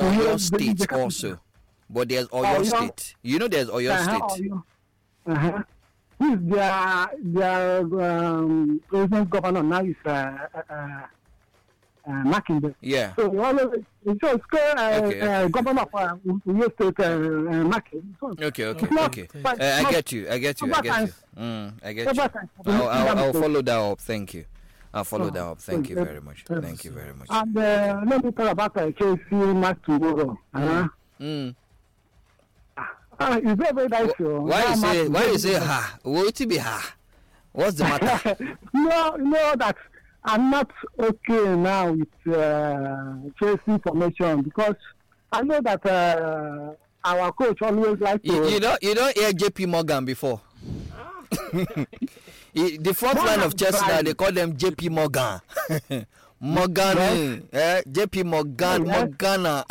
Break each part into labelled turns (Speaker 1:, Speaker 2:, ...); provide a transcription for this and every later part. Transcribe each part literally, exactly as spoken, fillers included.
Speaker 1: Oyo State also. But there's Oyo
Speaker 2: Oyo.
Speaker 1: State. You know there's Oyo
Speaker 2: Uh-huh,
Speaker 1: State.
Speaker 2: Oyo. Uh-huh. Who's their their um, president governor now is uh, uh, uh, uh, Makinde.
Speaker 1: Yeah.
Speaker 2: So he always so it's called, uh,
Speaker 1: Okay,
Speaker 2: uh,
Speaker 1: okay.
Speaker 2: governor of uh, Oyo State uh, uh, Makinde. So
Speaker 1: Okay, okay,
Speaker 2: it's not-
Speaker 1: okay.
Speaker 2: but
Speaker 1: Uh, I
Speaker 2: not-
Speaker 1: get you. I get you. I get you. Mm, I get you.
Speaker 2: Sometimes-
Speaker 1: I'll, I'll, I'll
Speaker 2: sometimes-
Speaker 1: follow that up. Thank you. I'll follow
Speaker 2: Oh,
Speaker 1: that up. Thank you
Speaker 2: okay.
Speaker 1: very much.
Speaker 2: Yes.
Speaker 1: Thank you very much.
Speaker 2: And uh, let me talk about uh, Chelsea match tomorrow. Uh,
Speaker 1: Mm.
Speaker 2: uh, it's very very nice. uh,
Speaker 1: Why you
Speaker 2: that
Speaker 1: say?
Speaker 2: match
Speaker 1: Why
Speaker 2: is
Speaker 1: you say
Speaker 2: very-
Speaker 1: ha? What it be ha? What's the matter?
Speaker 2: no, no, that I'm not okay now with uh, Chelsea formation because I know that uh, our coach always like to.
Speaker 1: you, you don't you don't hear J P Morgan before. He- the front line of Chelsea now they call them J P Morgan. Morgan, eh? J P Morgan,
Speaker 2: Yes.
Speaker 1: Morgana.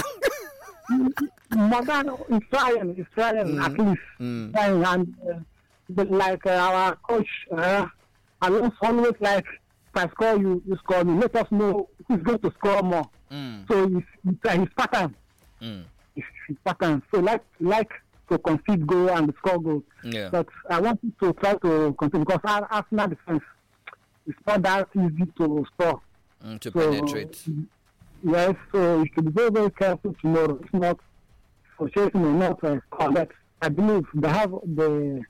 Speaker 2: Morgan is trying, is trying at least.
Speaker 1: mm.
Speaker 2: Trying, and uh, but like uh, our coach, uh, Alonso always like, if I score you, you score me. Let us know who's going to score more.
Speaker 1: Mm.
Speaker 2: So his, his, uh, his pattern,
Speaker 1: Mm.
Speaker 2: his, his pattern. So like like to concede goal and score goal.
Speaker 1: Yeah.
Speaker 2: But I want you to try to continue because our Arsenal defense is not that easy to score.
Speaker 1: Mm, to
Speaker 2: So,
Speaker 1: penetrate.
Speaker 2: Yes, so you should be very, very careful tomorrow. If not, for Chelsea may not uh, score. But I believe they have the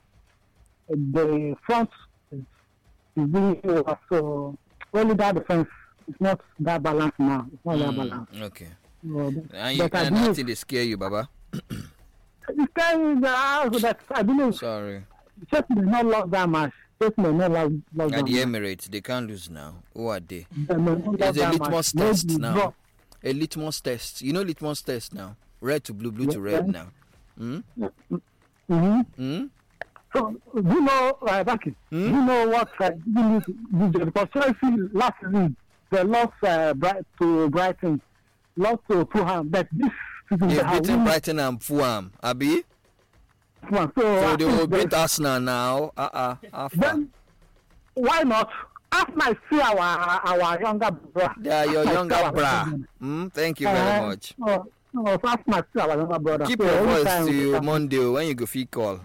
Speaker 2: the front is is being over. So only that defense is not that balanced now. It's not that balanced.
Speaker 1: Mm, okay.
Speaker 2: So, but,
Speaker 1: And you
Speaker 2: but I
Speaker 1: and
Speaker 2: believe
Speaker 1: nothing they scare you, Baba.
Speaker 2: it's kind of the house that I believe
Speaker 1: Sorry.
Speaker 2: Chelsea may not lose that much. Chelsea may not lose lose
Speaker 1: At
Speaker 2: that
Speaker 1: the
Speaker 2: much.
Speaker 1: Emirates, they can't lose now. Who are they?
Speaker 2: They may not lose
Speaker 1: It's a
Speaker 2: that
Speaker 1: litmus
Speaker 2: much.
Speaker 1: test
Speaker 2: Maybe
Speaker 1: now.
Speaker 2: draw.
Speaker 1: A litmus test. You know litmus test now. Red to blue, blue to red
Speaker 2: Yeah.
Speaker 1: now. Hmm?
Speaker 2: Mm-hmm.
Speaker 1: Hmm?
Speaker 2: So, do you know, uh, Baki,
Speaker 1: Hmm?
Speaker 2: do you know what uh, this is? Because Chelsea last season, they lost uh, Bright, to Brighton, lost to Fulham, but this season they
Speaker 1: They've
Speaker 2: have
Speaker 1: beaten
Speaker 2: won
Speaker 1: Brighton and Fulham. Abi?
Speaker 2: Fulham. So,
Speaker 1: So
Speaker 2: I
Speaker 1: they
Speaker 2: think
Speaker 1: will
Speaker 2: they-
Speaker 1: beat Arsenal now. Uh uh.
Speaker 2: Then, why not? Arsenal see our our younger brother.
Speaker 1: They are your
Speaker 2: Arsenal
Speaker 1: younger
Speaker 2: see our
Speaker 1: bra.
Speaker 2: brother.
Speaker 1: Hmm? Thank you very
Speaker 2: Uh,
Speaker 1: much.
Speaker 2: No, no, so Arsenal see our younger brother.
Speaker 1: Keep
Speaker 2: So
Speaker 1: your
Speaker 2: every
Speaker 1: voice
Speaker 2: time we
Speaker 1: to
Speaker 2: come-
Speaker 1: Monday when you go fee call.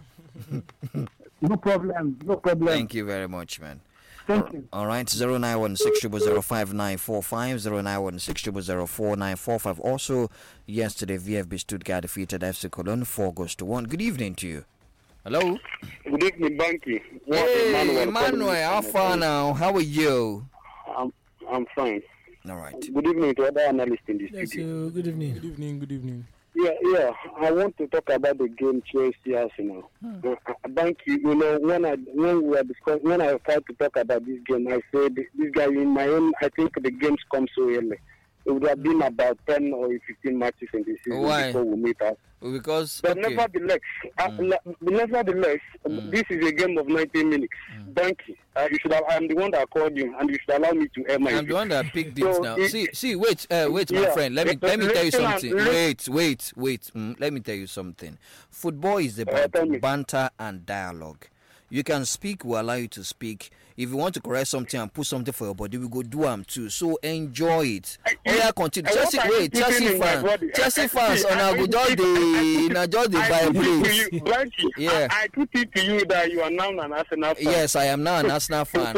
Speaker 2: No problem, no problem.
Speaker 1: Thank you very much, man.
Speaker 2: Thank you.
Speaker 1: All right, zero nine one six zero zero five nine four five, zero nine one six zero zero four nine four five. Also, yesterday, V F B Stuttgart defeated F C Cologne four goals to one. Good evening to you. Hello?
Speaker 3: Good evening, Banky. What
Speaker 1: Hey,
Speaker 3: Emmanuel calling
Speaker 1: Emmanuel,
Speaker 3: me
Speaker 1: how
Speaker 3: from
Speaker 1: far
Speaker 3: Okada.
Speaker 1: now? How are you?
Speaker 3: I'm, I'm fine.
Speaker 1: All right.
Speaker 3: Good evening to other analysts in the
Speaker 4: Yes,
Speaker 3: studio.
Speaker 4: uh, good evening. Good evening, good evening.
Speaker 3: Yeah, yeah. I want to talk about the game Chelsea Arsenal.
Speaker 4: Hmm.
Speaker 3: Uh, uh, Banky, you know, when I when we were discussing, when I tried to talk about this game, I said this guy in my own. I think the games come so early. It would have been about ten or fifteen matches in the season
Speaker 1: Why?
Speaker 3: before we meet us.
Speaker 1: Because,
Speaker 3: But
Speaker 1: okay.
Speaker 3: nevertheless, uh, le- nevertheless,
Speaker 1: Mm.
Speaker 3: this is a game of ninety minutes.
Speaker 1: Mm.
Speaker 3: Thank you. Uh, you should have. I'm the one that called you, and you should allow me to air my.
Speaker 1: I'm the
Speaker 3: view.
Speaker 1: one that picked it
Speaker 3: So
Speaker 1: now.
Speaker 3: it-
Speaker 1: See, see, wait, uh, wait, my
Speaker 3: Yeah.
Speaker 1: friend. Let me
Speaker 3: Let-
Speaker 1: let me tell you
Speaker 3: listen,
Speaker 1: something.
Speaker 3: listen.
Speaker 1: Wait, wait, wait. Mm, let me tell you something. Football is
Speaker 3: Uh,
Speaker 1: about
Speaker 3: tell me.
Speaker 1: banter and dialogue. You can speak, we'll allow you to speak. If you want to correct something and put something for your body, we go do them too. So enjoy it.
Speaker 3: I-
Speaker 1: Oh yeah, continue.
Speaker 3: I-
Speaker 1: Chelsea,
Speaker 3: what are
Speaker 1: wait,
Speaker 3: you putting
Speaker 1: Chelsea
Speaker 3: in my
Speaker 1: fans,
Speaker 3: body?
Speaker 1: Chelsea
Speaker 3: I- I-
Speaker 1: fans,
Speaker 3: see,
Speaker 1: on
Speaker 3: I-
Speaker 1: go
Speaker 3: I-
Speaker 1: just
Speaker 3: I-
Speaker 1: the, na just the
Speaker 3: I put it to
Speaker 1: vibrate.
Speaker 3: you, Blanky,
Speaker 1: Yeah.
Speaker 3: I, I put it to you that you are now an Arsenal fan.
Speaker 1: Yes, I am now an Arsenal fan.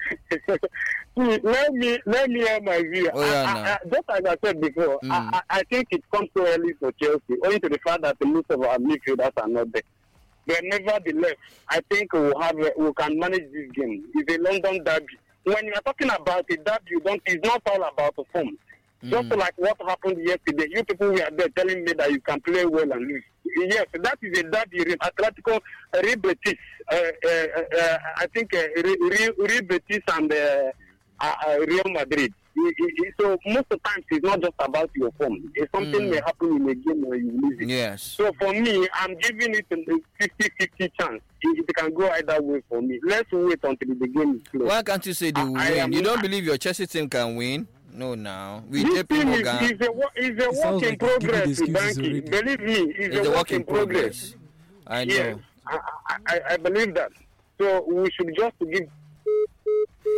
Speaker 3: See, let me let me hear my view.
Speaker 1: Oh, yeah,
Speaker 3: I,
Speaker 1: no.
Speaker 3: I, I, just as I said before,
Speaker 1: Mm.
Speaker 3: I, I, I think it comes so early for Chelsea, owing to the fact that most of our midfielders are not there. But nevertheless, I think we will have a, we can manage this game. It's a London derby. When you are talking about a derby, you don't. It's not all about the form. Just like what happened yesterday, you people were there telling me that you can play well and lose. Yes, that is a derby. Atletico, Real Betis, uh, uh, uh, I think uh, Real, Real Betis and uh, uh, uh, Real Madrid. I- I- I- So most of the times it's not just about your form. If something
Speaker 1: Mm.
Speaker 3: may happen in a game where you lose it.
Speaker 1: Yes.
Speaker 3: So for me, I'm giving it a fifty-fifty chance. It, it can go either way for me. Let's wait until the game is closed.
Speaker 1: Why can't you say they will
Speaker 3: I- I
Speaker 1: win?
Speaker 3: am-
Speaker 1: You don't believe your Chelsea team can win? No, now with
Speaker 3: This
Speaker 1: J P
Speaker 3: team is,
Speaker 1: Morgan,
Speaker 3: is a, wo- is a
Speaker 4: It sounds
Speaker 3: work in
Speaker 4: like you're giving
Speaker 3: progress,
Speaker 4: excuses
Speaker 3: Banky.
Speaker 4: already.
Speaker 3: Believe me, it's,
Speaker 1: it's a work in progress. I know.
Speaker 3: Yes, I, I, I, I believe that. So we should just give.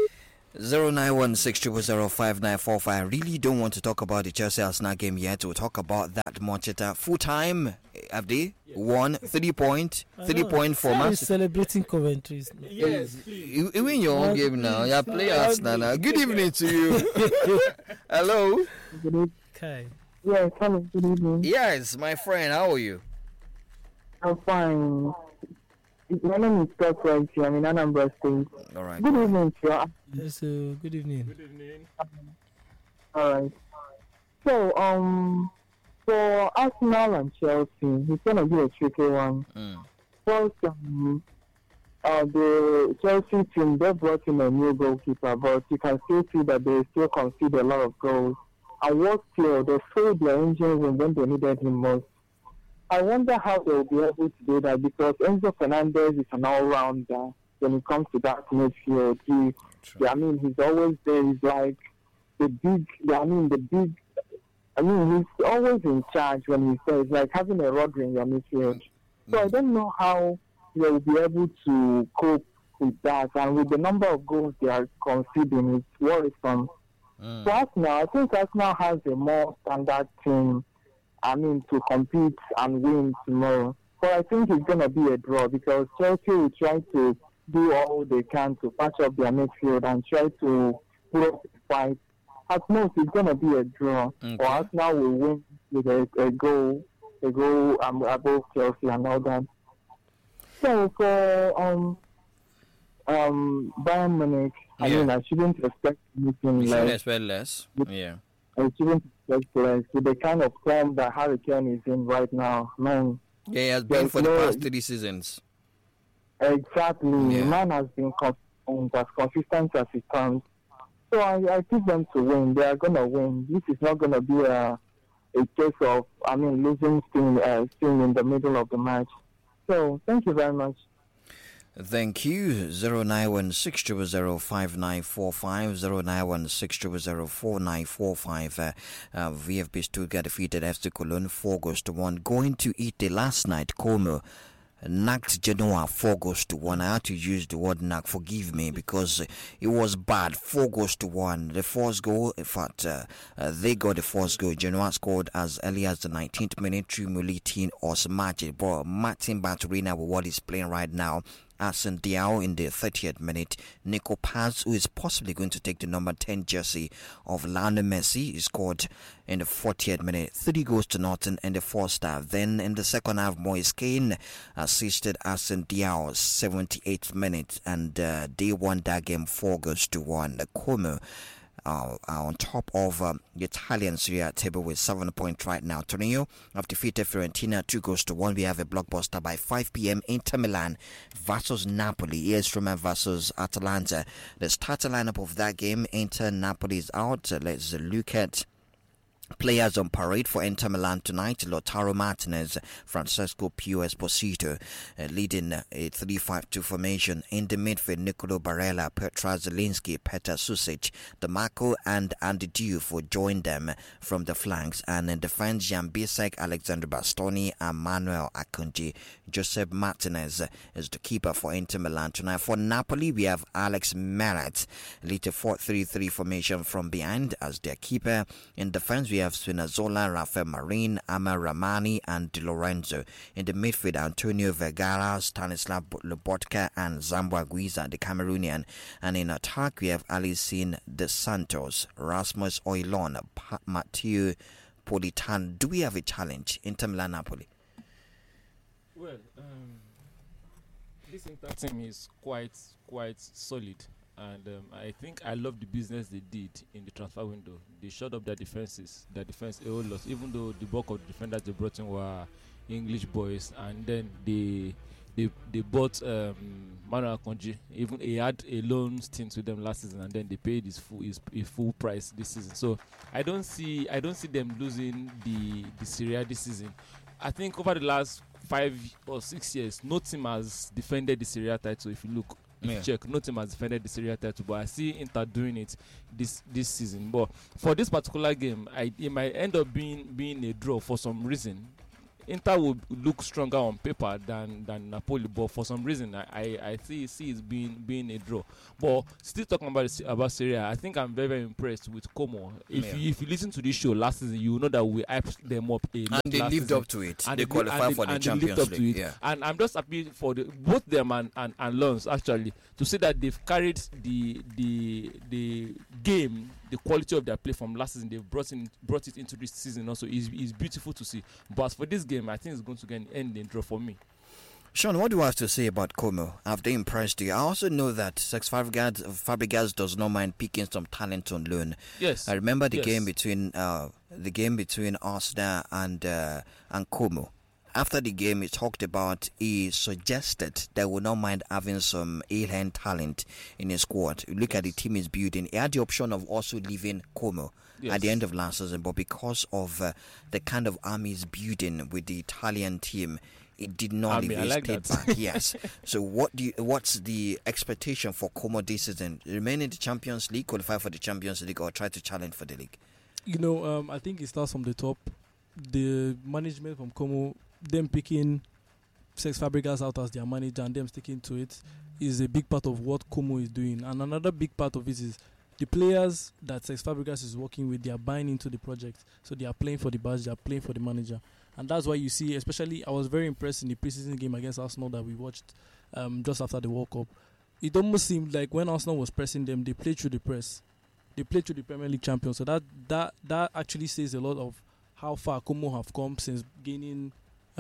Speaker 1: zero nine one six zero zero five nine four five. I really don't want to talk about the Chelsea Arsenal game yet. We'll talk about that much at uh, full time. Have they won three point three point for
Speaker 5: Man.
Speaker 1: Man
Speaker 5: Celebrating Coventry.
Speaker 4: Yes,
Speaker 1: You, you win your own game now. You are playing Arsenal now. Good evening to you. Hello.
Speaker 2: Good evening.
Speaker 5: Okay.
Speaker 2: Yes, hello, good evening.
Speaker 1: Yes, my friend. How are you?
Speaker 2: I'm fine. My name is Scott Frankie. I'm in Anambra State.
Speaker 1: All right.
Speaker 2: Good evening, sir.
Speaker 5: Yes, uh, good evening.
Speaker 4: Good evening.
Speaker 2: All right. So, um, for Arsenal and Chelsea, it's gonna be a tricky one.
Speaker 1: Mm.
Speaker 2: First, um, uh, the Chelsea team, they brought in a new goalkeeper, but you can still see that they still concede a lot of goals. And what still, they failed their engine room when they needed him most. I wonder how they will be able to do that, because Enzo Fernandez is an all-rounder when it comes to that midfield. He, yeah, I mean, he's always there. He's like the big, yeah, I mean, the big, I mean, he's always in charge when he says, like having a Rodri in your midfield. So I don't know how they will be able to cope with that. And with the number of goals they are conceding, it's worrisome.
Speaker 1: Mm.
Speaker 2: For Arsenal, I think Arsenal has a more standard team, I mean, to compete and win tomorrow. But I think it's going to be a draw, because Chelsea will try to do all they can to patch up their midfield and try to put up a fight. At most, it's going to be a draw.
Speaker 1: Okay.
Speaker 2: Or Arsenal will win with a, a goal, a goal um, above Chelsea and all that. So for um, um, Bayern Munich, I
Speaker 1: Yeah.
Speaker 2: mean, I shouldn't expect anything
Speaker 1: You should
Speaker 2: less.
Speaker 1: expect less. Yeah.
Speaker 2: I shouldn't expect less with the kind of form that Harry Kane is in right now. Man,
Speaker 1: Yeah, he has been
Speaker 2: There's
Speaker 1: for the
Speaker 2: no-
Speaker 1: past three seasons.
Speaker 2: exactly.
Speaker 1: Yeah.
Speaker 2: Man has been consistent, as consistent as he comes. So I, I give them to win. They are going to win. This is not going to be a, a case of, I mean, losing steam, uh, steam in the middle of the match. So thank you very much.
Speaker 1: Thank you. zero nine one six zero zero five nine four five, zero nine one six zero zero four nine four five. Uh, uh, V F B Stuttgart defeated F C Cologne four goals to one. Going to Italy last night, Como knocked Genoa four goals to one. I had to use the word knock, forgive me, because it was bad. Four goals to one. The first goal, in fact, uh, uh, they got the first goal. Genoa scored as early as the nineteenth minute through Mulitin Osmaji. But Martin Baturina, with what he's playing right now, Arsene Diao in the thirtieth minute. Nico Paz, who is possibly going to take the number ten jersey of Lionel Messi, he scored in the fortieth minute. Three goals to nothing in the first half. Then in the second half, Moise Kean assisted Arsene Diao seventy-eighth minute, and uh, they won that game four goals to one. The Como Uh, are on top of um, the Italian Serie A table with seven points right now. Torino have defeated Fiorentina two goals to one. We have a blockbuster by five p.m. Inter Milan versus Napoli. AS Roma versus Atalanta. The starting lineup of that game, Inter Napoli is out. Uh, let's look at players on parade for Inter Milan tonight. Lautaro Martinez, Francesco Pio Esposito uh, leading a three five two formation. In the midfield, Nicolo Barella, Petra Zelinski, Petar Susic, DeMarco and Andy Diouf will join them from the flanks. And in defense, Jan Bisek, Alexander Bastoni and Manuel Akanji. Josep Martinez is the keeper for Inter Milan tonight. For Napoli, we have Alex Meret, lead a four three three formation from behind as their keeper. In defense, we have Spinazzola, Rafael Marin, Amar Ramani and Di Lorenzo. In the midfield, Antonio Vergara, Stanislav Lobotka and Zambwa Guiza, the Cameroonian. And in attack, we have Alicine De Santos, Rasmus Oilon, pa- Matteo Politan. Do we have a challenge? Inter Milan Napoli.
Speaker 4: Well, um, this Inter team is quite quite solid, and um, I think I love the business they did in the transfer window. They showed up their defenses, their defense a whole lot. Even though the bulk of the defenders they brought in were English boys, and then they they they bought um, Manuel Akanji. Even he had a loan stint with them last season, and then they paid his full his, his full price this season. So I don't see I don't see them losing the the Serie A this season. I think over the last five or six years, no team has defended the Serie A title. If you look, if
Speaker 1: Yeah.
Speaker 4: you check, no team has defended the Serie A title. But I see Inter doing it this this season. But for this particular game, I it might end up being being a draw for some reason. Inter will look stronger on paper than than Napoli, but for some reason I, I, I see see it being being a draw. But still talking about about Serie A, I think I'm very very impressed with Como. If
Speaker 1: Yeah.
Speaker 4: you, if you listen to this show last season, you know that we hyped them up a lot
Speaker 1: And they
Speaker 4: last
Speaker 1: lived
Speaker 4: season.
Speaker 1: up to it.
Speaker 4: And
Speaker 1: They
Speaker 4: li-
Speaker 1: qualified
Speaker 4: and
Speaker 1: for
Speaker 4: they-
Speaker 1: the
Speaker 4: and they lived
Speaker 1: Champions
Speaker 4: up to
Speaker 1: League.
Speaker 4: it.
Speaker 1: Yeah.
Speaker 4: And I'm just happy for the, both them and, and, and Lons actually to see that they've carried the the the game, the quality of their play from last season. They've brought in brought it into this season also. It's, it's beautiful to see. But as for this game, I think it's going to get an ending draw for me.
Speaker 1: Sean, what do you have to say about Como? Have they impressed you? I also know that Sex Fabregas, Fabregas does not mind picking some talent on loan.
Speaker 4: Yes.
Speaker 1: I remember the
Speaker 4: Yes.
Speaker 1: game between uh, the game between Arsenal and uh, and Como. After the game, he talked about he suggested they would not mind having some A-hand talent in his squad. You look at the team he's building. He had the option of also leaving Como
Speaker 4: Yes.
Speaker 1: at the end of last season, but because of uh, the kind of army he's building with the Italian team, it did not
Speaker 4: Army,
Speaker 1: leave.
Speaker 4: I
Speaker 1: He
Speaker 4: like
Speaker 1: stayed
Speaker 4: that.
Speaker 1: back. Yes. So what do you, what's the expectation for Como this season? Remain in the Champions League, qualify for the Champions League, or try to challenge for the league?
Speaker 5: You know, um, I think it starts from the top. The management from Como, them picking Sex Fabregas out as their manager and them sticking to it is a big part of what Como is doing. And another big part of it is the players that Sex Fabregas is working with, they are buying into the project. So they are playing for the badge, they are playing for the manager. And that's why you see, especially, I was very impressed in the preseason game against Arsenal that we watched um, just after the World Cup. It almost seemed like when Arsenal was pressing them, they played through the press. They played through the Premier League champions. So that that that actually says a lot of how far Como have come since gaining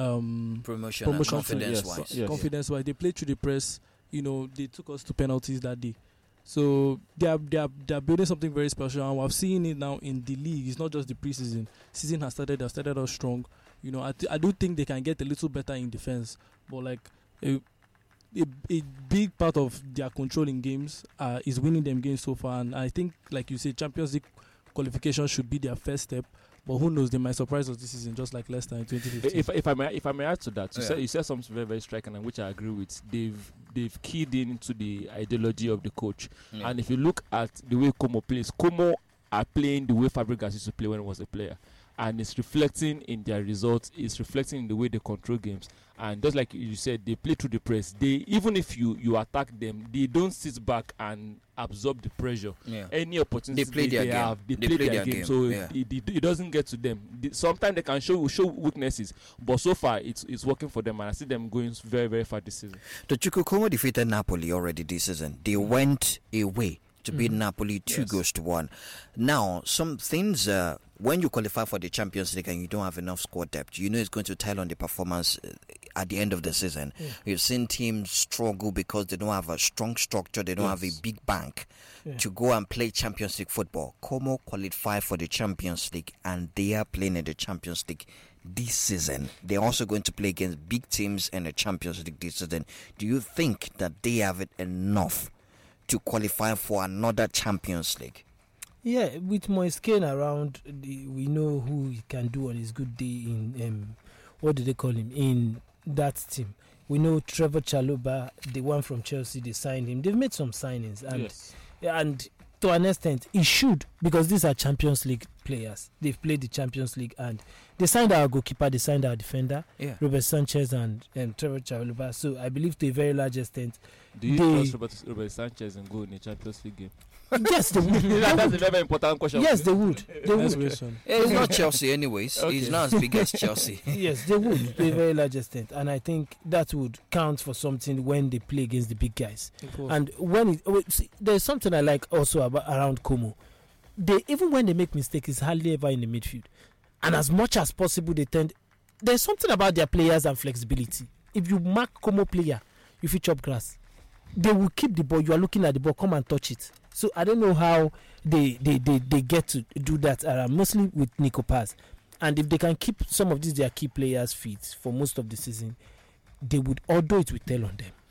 Speaker 5: um,
Speaker 1: Promotion,
Speaker 5: promotion
Speaker 1: and confidence
Speaker 4: yes,
Speaker 1: wise.
Speaker 4: yes.
Speaker 5: confidence wise. They played through the press. You know, they took us to penalties that day. So they are they are they are building something very special, and we've seen it now in the league. It's not just the preseason. Season has started. They have started out strong. You know, I, th- I do think they can get a little better in defense, but like a, a, a big part of their control in games uh, is winning them games so far. And I think, like you said, Champions League qualification should be their first step. But who knows? They might surprise us this season, just like Leicester in twenty fifteen.
Speaker 4: If if I may if I may add to that, you
Speaker 1: Yeah.
Speaker 4: said you said something very very striking, and which I agree with. They've they've keyed in into the ideology of the coach,
Speaker 1: Yeah.
Speaker 4: and if you look at the way Como plays, Como are playing the way Fabregas used to play when he was a player, and it's reflecting in their results. It's reflecting in the way they control games, and just like you said, they play through the press. They even if you you attack them, they don't sit back and absorb the pressure.
Speaker 1: Yeah.
Speaker 4: Any opportunity
Speaker 1: They play their game.
Speaker 4: have, they,
Speaker 1: They
Speaker 4: play,
Speaker 1: play
Speaker 4: their,
Speaker 1: their
Speaker 4: game.
Speaker 1: game,
Speaker 4: So
Speaker 1: yeah.
Speaker 4: it, it, it doesn't get to them. The- Sometimes they can show show weaknesses, but so far it's it's working for them, and I see them going very very far this season.
Speaker 1: The Chukwukomo defeated Napoli already this season. They went away to beat Napoli two
Speaker 4: Yes.
Speaker 1: goals to one. Now, some things, uh, when you qualify for the Champions League and you don't have enough squad depth, you know it's going to tell on the performance uh, at the end of the season. You've seen teams struggle because they don't have a strong structure, they don't have a
Speaker 4: Yes.
Speaker 1: big bank
Speaker 5: Yeah.
Speaker 1: to go and play Champions League football. Como qualified for the Champions League and they are playing in the Champions League this season. They're also going to play against big teams in the Champions League this season. Do you think that they have it enough to qualify for another Champions League?
Speaker 5: Yeah, with Moise Kean around, the, we know who he can do on his good day in, um, what do they call him, in that team. We know Trevor Chalobah, the one from Chelsea, they signed him. They've made some signings. And,
Speaker 4: Yes.
Speaker 5: and to an extent, he should, because these are Champions League players. They've played the Champions League, and they signed our goalkeeper, they signed our defender,
Speaker 1: Yeah.
Speaker 5: Robert Sanchez and um, Trevor Chalobah. So I believe to a very large extent,
Speaker 4: Do you
Speaker 5: They-
Speaker 4: trust Robert, Robert Sanchez and go in the Champions League game?
Speaker 5: yes, they would.
Speaker 4: That-
Speaker 5: They
Speaker 4: That's a
Speaker 5: would.
Speaker 4: very, very important question.
Speaker 5: Yes, they would. They
Speaker 6: Next
Speaker 5: would.
Speaker 6: question.
Speaker 1: It's not Chelsea anyways.
Speaker 4: Okay.
Speaker 1: It's not as big as Chelsea.
Speaker 5: Yes, they would to a very large extent, and I think that would count for something when they play against the big guys.
Speaker 6: Of course.
Speaker 5: And when it, wait, see, there's something I like also about around Como. They even when they make mistakes, it's hardly ever in the midfield, and as much as possible, they tend. There's something about their players and flexibility. If you mark Como player, if you chop grass, they will keep the ball. You are looking at the ball, come and touch it. So I don't know how they they, they, they get to do that around, mostly with Nico Paz. And if they can keep some of these their key players fit for most of the season, they would, although it will tell on them.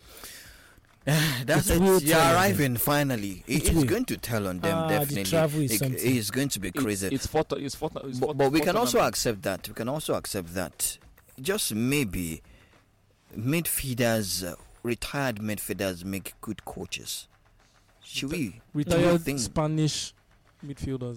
Speaker 1: That's
Speaker 5: It
Speaker 1: it.
Speaker 5: will
Speaker 1: You're
Speaker 5: tell on
Speaker 1: arriving finally. It-
Speaker 5: It
Speaker 1: it's
Speaker 5: will.
Speaker 1: going to tell on them
Speaker 5: Ah, the
Speaker 1: definitely.
Speaker 5: travel is
Speaker 1: It-
Speaker 5: something.
Speaker 1: it's going to be crazy.
Speaker 4: It's, it's four. It's four. It's four
Speaker 1: but, but we can also
Speaker 4: tournament.
Speaker 1: accept that. We can also accept that. Just maybe midfielders, uh, retired midfielders, make good coaches. Should we? do you
Speaker 6: Retired
Speaker 1: think?
Speaker 6: Spanish midfielders.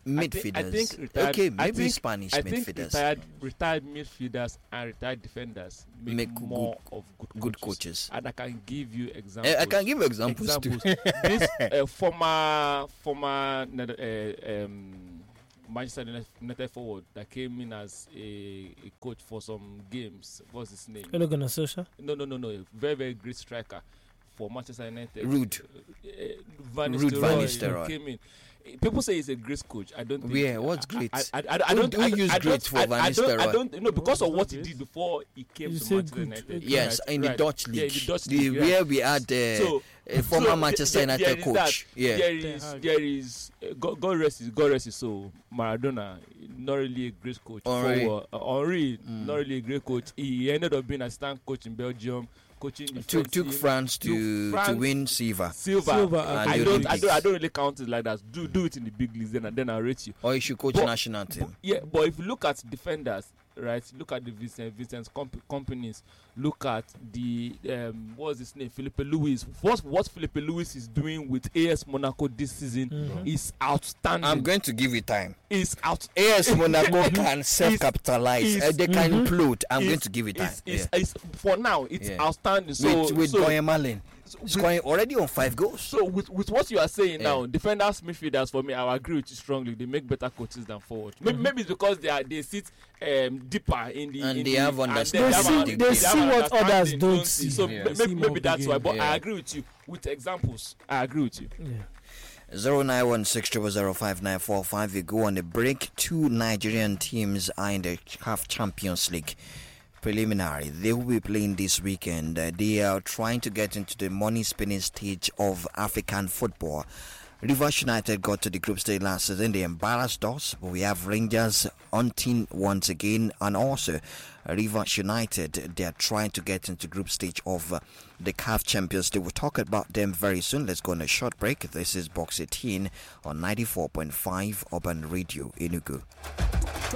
Speaker 1: midfielders.
Speaker 4: I think retired,
Speaker 1: okay,
Speaker 4: I
Speaker 1: maybe
Speaker 4: think,
Speaker 1: Spanish
Speaker 4: I think
Speaker 1: midfielders.
Speaker 4: Retired, retired midfielders and retired defenders make,
Speaker 1: Make
Speaker 4: more of good coaches.
Speaker 1: Good coaches.
Speaker 4: And I can give you examples.
Speaker 1: Uh, I can give examples,
Speaker 4: examples.
Speaker 1: too.
Speaker 4: This uh, former former uh, um, Manchester United forward that came in as a, a coach for some games. What's his name?
Speaker 6: Ole Gunnar Solskjaer?
Speaker 4: No, no, no, no. A very, very great striker for Manchester United.
Speaker 1: Rude.
Speaker 4: Uh, uh, Van
Speaker 1: Ruud van
Speaker 4: Nistelrooy
Speaker 1: Nistelrooy.
Speaker 4: came in. People say he's a great coach. I don't think.
Speaker 1: Yeah, what's great?
Speaker 4: I, I, I, I
Speaker 1: Who-
Speaker 4: don't.
Speaker 1: who
Speaker 4: I,
Speaker 1: used
Speaker 4: I
Speaker 1: great
Speaker 4: don't,
Speaker 1: for
Speaker 4: I,
Speaker 1: Van
Speaker 4: I don't. I
Speaker 1: Nistelrooy?
Speaker 4: don't. You know, because of what he
Speaker 5: Great.
Speaker 4: did before he came
Speaker 5: You
Speaker 4: to
Speaker 5: say
Speaker 4: Manchester
Speaker 5: good.
Speaker 4: United.
Speaker 1: Yes,
Speaker 4: Right,
Speaker 1: in the
Speaker 4: right.
Speaker 1: Dutch
Speaker 4: Yeah,
Speaker 1: league,
Speaker 4: in the Dutch
Speaker 1: the,
Speaker 4: league, right.
Speaker 1: where we had uh,
Speaker 4: So,
Speaker 1: a former
Speaker 4: so
Speaker 1: Manchester
Speaker 4: there- there
Speaker 1: United
Speaker 4: is
Speaker 1: coach.
Speaker 4: that.
Speaker 1: Yeah,
Speaker 4: There
Speaker 5: Ten
Speaker 4: is.
Speaker 5: Hag.
Speaker 4: There is. Uh, God, God rest his. God rest his soul. Maradona, not really a great coach.
Speaker 1: Henry.
Speaker 4: Forward. Uh, Henry,
Speaker 1: Mm.
Speaker 4: not really a great coach. He ended up being assistant coach in Belgium, coaching the
Speaker 1: took took
Speaker 4: French
Speaker 1: France
Speaker 4: took
Speaker 1: to
Speaker 4: France-
Speaker 1: to win silver.
Speaker 4: Silver.
Speaker 5: Silver
Speaker 1: at
Speaker 4: I
Speaker 1: the
Speaker 4: don't. I
Speaker 1: Olympics.
Speaker 4: don't. I don't really count it like that. Do do it in the big leagues, then then I'll rate you.
Speaker 1: Or you should coach
Speaker 4: But-
Speaker 1: national team.
Speaker 4: Yeah, but if you look at defenders, right? Look at the Vincent Vincent's comp- companies. Look at the um, what's his name, Felipe Luis. What what Felipe Luis is doing with A S Monaco this season
Speaker 6: Mhm.
Speaker 4: is outstanding.
Speaker 1: I'm going to give you time.
Speaker 4: Is out.
Speaker 1: A S Monaco can self-capitalize.
Speaker 4: is-
Speaker 1: Uh, they can
Speaker 6: Mhm.
Speaker 1: implode. I'm
Speaker 4: Is-
Speaker 1: going to give you time.
Speaker 4: It's, it's,
Speaker 1: Yeah.
Speaker 4: it's, for now, it's
Speaker 1: Yeah.
Speaker 4: outstanding. So
Speaker 1: with with
Speaker 4: so,
Speaker 1: Boyan Marlin
Speaker 4: so
Speaker 1: scoring already on five goals.
Speaker 4: So with, with what you are saying
Speaker 1: Yeah.
Speaker 4: now, defenders, midfielders, for me, I agree with you strongly. They make better coaches than forward. Maybe, maybe it's because they are they sit um, deeper in the
Speaker 1: And
Speaker 4: in
Speaker 1: they
Speaker 4: the,
Speaker 1: have
Speaker 4: and
Speaker 1: understanding.
Speaker 6: They
Speaker 4: have
Speaker 6: see-
Speaker 4: an-
Speaker 6: they
Speaker 4: have
Speaker 6: see
Speaker 4: an
Speaker 6: what others
Speaker 4: understanding,
Speaker 6: don't see.
Speaker 4: So
Speaker 1: Yeah.
Speaker 4: ma-
Speaker 5: See
Speaker 4: maybe,
Speaker 5: more
Speaker 4: maybe
Speaker 5: of the
Speaker 4: that's why.
Speaker 5: game.
Speaker 4: But
Speaker 1: Yeah.
Speaker 4: I agree with you with examples. I agree with you.
Speaker 6: Yeah.
Speaker 1: Zero nine one six triple zero five nine four five. We go on a break. Two Nigerian teams are in the C A F Champions League preliminary. They will be playing this weekend. Uh, they are trying to get into the money spinning stage of African football. Rivers United got to the group stage last season. They embarrassed us, but we have Rangers hunting once again, and also Rivers United. They are trying to get into group stage of uh, the C A F Champions League. We'll talk about them very soon. Let's go on a short break. This is Box eighteen on ninety-four point five Urban Radio Enugu.